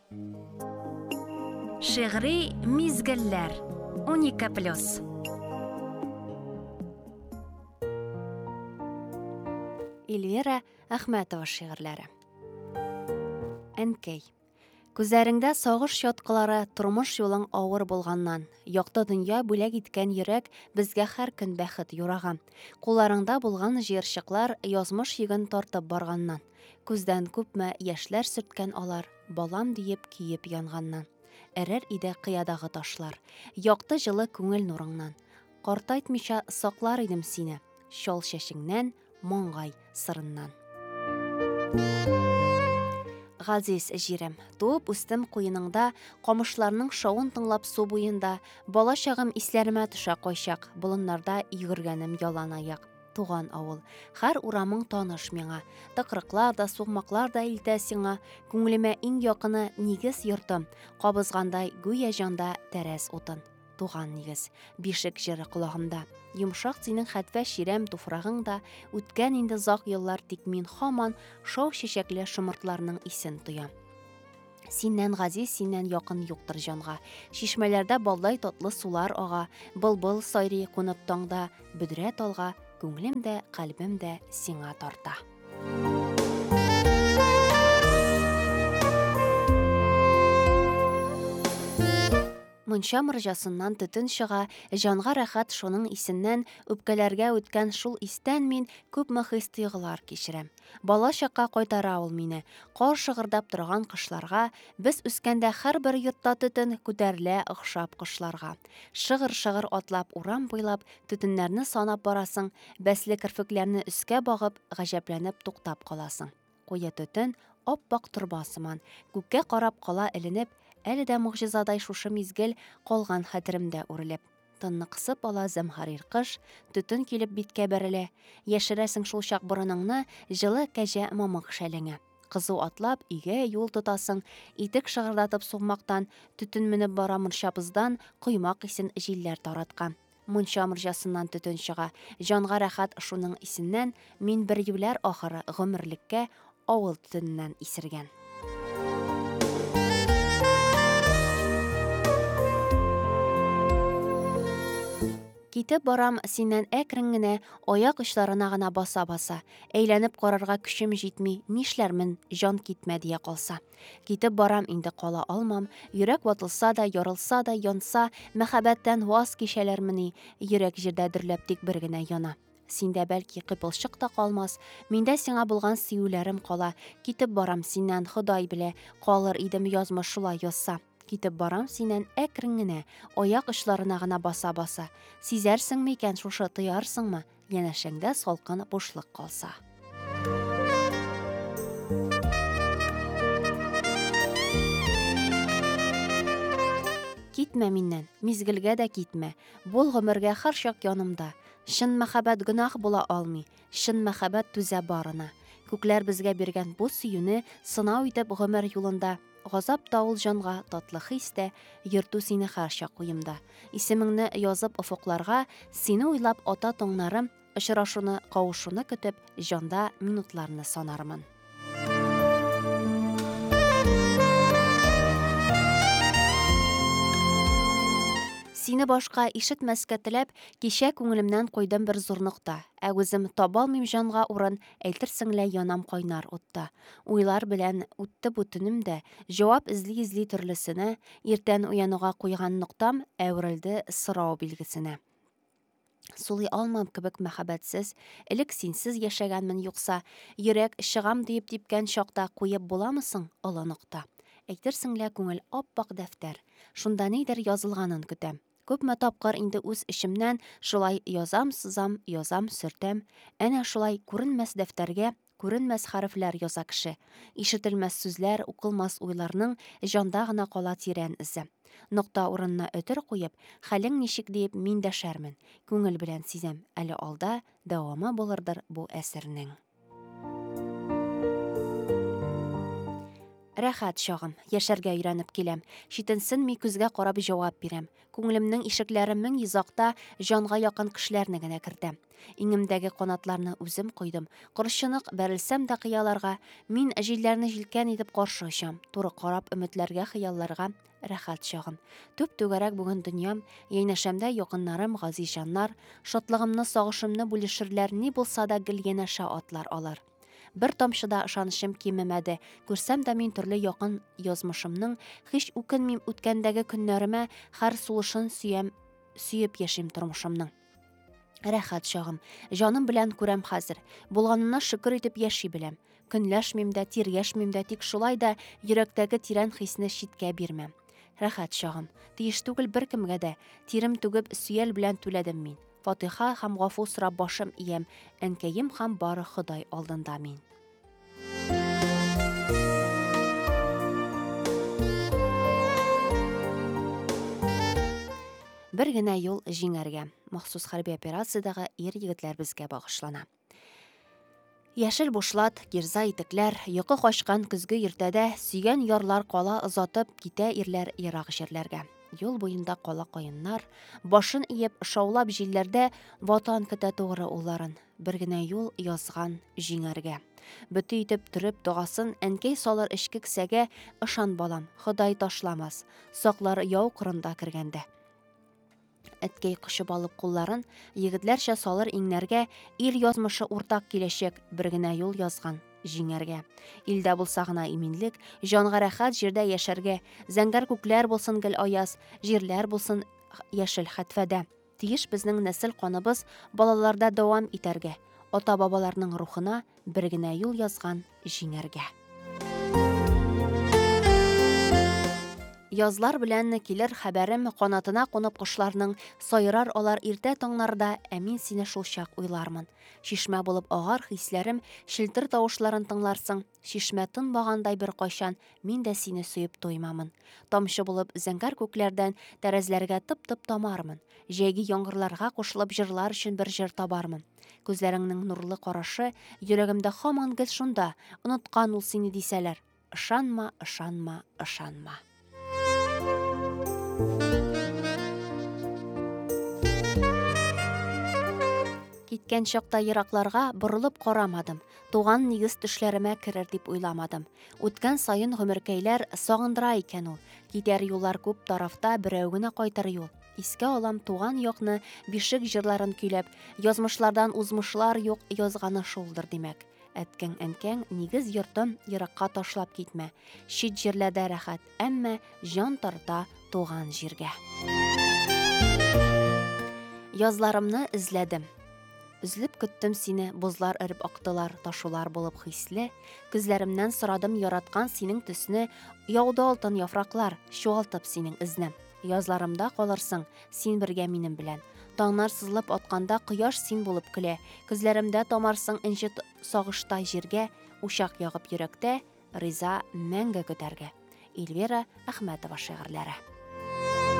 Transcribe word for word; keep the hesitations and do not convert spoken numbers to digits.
Шигъри мизгелләр. унике плюс. Эльвира Әхмәтова шигырьләре. Әнкәй. Күзләреңдә сагыш яткылары тормыш юлың авыр булганнан, якты дөнья бүләк иткән йөрәк безгә һәр көн бәхет юраган. Кулларыңда булган җыерчыклар язмыш йөген тартып барганнан. Күздән күпме яшьләр сөрткән алар, балам диеп киеп янганнан. Әрәр иде кыядагы ташлар, якты җылы күңел нурыңнан. Картайтмыйча саклар идем сине, шал чәчеңнән, маңгай сырыннан. Газиз җирем, туып үстем куеныңда, камышларның шавын тыңлап су буенда, бала чагым исләремә төшә кайчак, болыннарда йөгергәнем ялан аяк. Туган авыл, һәр урамың таныш миңа, тыкрыклар да, сугмаклар да илтә сиңа, күңелемә иң якыны нигез йортым, кабызгандай гүя җанда тәрәз утын. Туган нигез, бишек җыры колагымда, йомшак синең хәтфә ширәм туфрагың да, үткән инде зак еллар, тик мин һаман шау чәчәкле шомыртларның исен тоям. Синнән газиз, синнән якын юктыр җанга, чишмәләрдә балдай татлы сулар ага, былбыл сайрый кунып таңда, бөдрә талга, күңелем дә, калбем дә сиңа тарта. Мунча морҗасыннан төтен чыга, җанга рәхәт шуның исеннән, үпкәләргә үткән шул истән мин күпме хис-тойгылар кичерәм. Бала чакка кайтара ул мине, кар шыгырдап торган кышларга, без үскәндә һәрбер йортта төтен күтәрелә охшап кышларга. Шыгыр-шыгыр атлап урам буйлап, төтеннәрне санап барасың, бәсле керфекләрне өскә багып, гаҗәпләнеп туктап каласың. Куе төтен ап-ак торба сыман, күккә карап кала эленеп, әле дә могҗизадай шушы мизгел калган хәтеремдә үрелеп. Тынны кысып ала зәмһарир кыш, төтен килеп биткә бәрелә. Яшерәсең шул чак борыныңны, җылы кәҗә мамык шәлеңә. Кызу атлап, өйгә юл тотасың, итек шыгырдатып сугмактан, төтен менеп бара морчабыздан, коймак исен җилләр тараткан. Мунча морҗасыннан төтен чыга, җанга рәхәт шуның исеннән, мин бер юләр ахыры гомерлеккә авыл төтеннән исергән. Китеп барам синнән әкрен генә, аяк очларына гына баса-баса. Әйләнеп карарга көчем җитми, нишләрмен, җан китмә дия калса. Китеп барам инде кала алмам, йөрәк ватылса да, ярылса да, янса, мәхәббәттән ваз кичәләрмени, йөрәк җирдә дөрләп тик бер генә яна. Синдә бәлки кыпылчык та калмас, миндә сиңа булган сөюләрем кала. Китеп барам синнән, Ходай белә, калыр идем язмыш шулай язса. Китеп барам синнән әкрен генә, аяк очларына гына баса-баса. Сизәрсең микән шушы тыярсыңмы, янәшәңдә салкын бушлык калса. Китмә миннән, мизгелгә дә китмә, бул гомергә һәр чак янымда. Шын мәхәббәт гөнаһ була алмый, шын мәхәббәт түзә барына. Күкләр безгә биргән бу сөюне сынау итеп гомер юлында. Газап та ул җанга татлы хистә, йөртү сине һәр чак уемда. Исемеңне язып офыкларга, сине уйлап ата тоңнарым, очрашуны, кавышуны көтеп, җанда минутларны санармын. Сине башка ишетмәскә теләп, кичә күңелемнән куйдым бер зур нокта. Ә үзем табалмыйм җанга урын, әйтерсең лә янам кайнар утта. Уйлар белән үтте бу төнем дә, җавап эзли-эзли төрлесенә, иртән уянуга куйган ноктам әверелде сорау билгесенә. Сулый алмам кебек мәхәббәтсез, элек синсез яшәгәнмен юкса, йөрәк чыгам диеп типкән чакта куеп буламы соң олы нокта. Әйтерсең лә күңел ап-ак дәфтәр, шунда нидер язылганын көтәм. Күпме тапкыр инде үз эшемнән шулай язам, сызам, язам, сөртәм. Әнә шулай күренмәс дәфтәргә күренмәс хәрефләр яза кеше. Ишетелмәс сүзләр, укылмас уйларның җанда гына кала тирән эзе. Нокта урынына өтер куеп, хәлең ничек диеп мин дәшәрмен. Күңел белән сизәм, әле алда дәвамы булырдыр бу әсәрнең. Рәхәт чагым, яшәргә өйрәнеп киләм. Читенсенми күзгә карап җавап бирәм. Күңелемнең ишекләре мең йозакта җанга якын кешеләрне генә кертәм. Иңемдәге канатларны үзем койдым. Корчынык бәрелсәм дә кыяларга, мин җилләрне җилкән итеп каршы очам. Туры карап өметләргә, хыялларга. Рәхәт чагым. Төп түгәрәк бүген дөньям, янәшәмдә якыннарым, газиз җаннар, шатлыгымны, сагышымны бүлешерләр, ни булса да гел янәшә атлар алар. Бер тамчыда ышанышым кимемәде. Күрсәм дә мин төрле якын язмышымның, һич үкенмим үткәндәге көннәремә, һәр сулышын сөям, сөеп яшим тормышымның. Рәхәт чагым, җаным белән күрәм хәзер. Булганына шөкер итеп яши беләм. Көнләшмим дә, тиргәшмим дә, тик шулай да йөрәктәге тирән хисне читкә бирмәм. Рәхәт чагым, тиеш түгел беркемгә дә, тирем түгеп сөял белән түләдем мин. Фатиха һәм гафу сорап башым иям, әнкәем һәм бары Ходай алдында мин. Бер генә юл җиңәргә. Махсус хәрби операциядәге ир-егетләр безгә багышлана. Яшел бушлат, кирза итекләр, йокы качкан көзге иртәдә сөйгән ярлар кала озатып китә ирләр ерак җирләргә. Юл буенда кала каеннар, башын иеп шаулап җилләрдә ватан көтә тугры улларын. Бер генә юл язган җиңәргә. Бөте итеп төреп дугасын әнкәй салыр эчке кесәгә, ышан балам, Ходай ташламас, саклар яу кырында кергәндә. Әткәй кочып алып кулларын, егетләрчә салыр иңнәргә, ил язмышы уртак киләчәк, бер генә юл язган җиңәргә. Илдә булса гына иминлек, җанга рәхәт җирдә яшәргә, зәңгәр күкләр булсын гел аяз, җирләр булсын яшел хәтфәдә. Тиеш безнең нәсел каныбыз балаларда дәвам итәргә, ата-бабаларның рухына бер генә юл язган җиңәргә. Язлар белән килер хәбәрем, канатына кунып кошларның, сайрар алар иртә таңнарда, ә мин сине шул чак уйлармын. Шишмә булып агар хисләрем, шелтер тавышларын тыңларсың, шишмә тынмагандай бер кайчан, мин дә сине сөеп туймамын. Тамчы булып зәңгәр күкләрдән тәрәзләргә тып-тып тамармын. Җәйге яңгырларга кушылып җырлар өчен бер җыр табармын. Күзләреңнең нурлы карашы, йөрәгемдә һаман гел шунда, оныткан ул сине дисәләр. Ышанма, ышанма, ышанма. Киткән чакта еракларга борылып карамадым. Туган нигез төшләремә керер дип уйламадым. Үткән саен гомеркәйләр сагындыра икән ул. Китәр юллар күп тарафта, берәү генә кайтыр юл. Искә алам туган якны, бишек җырларын көйләп, язмышлардан узмышлар юк язганы шулдыр димәк. Әткәң әнкәң, нигез йортым, еракка ташлап китмә. Чит җирләрдә рәхәт, әмма җан тарта туган җиргә. Язларымны эзләдем. Үзлеп көттем сине, бозлар эреп актылар, ташулар булып хисле. Күзләремнән сорадым яраткан синең төсне, яуды алтын яфраклар, чуалтып синең изне. Язларымда калырсың, син бергә минем белән. Таңнар сызылып атканда кояш син булып көлә. Күзләремдә тамарсың инҗе сагыштай җиргә, учак ягып йөрәктә, риза мәңге көтәргә. Эльвира Әхмәтова шигырьләре.